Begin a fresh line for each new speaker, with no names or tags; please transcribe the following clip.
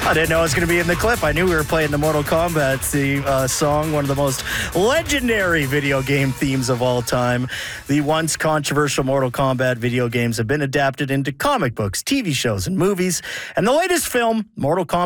I didn't know it was going to be in the clip. I knew we were playing the Mortal Kombat song, one of the most legendary video game themes of all time. The once controversial Mortal Kombat video games have been adapted into comic books, TV shows, and movies. And the latest film, Mortal Kombat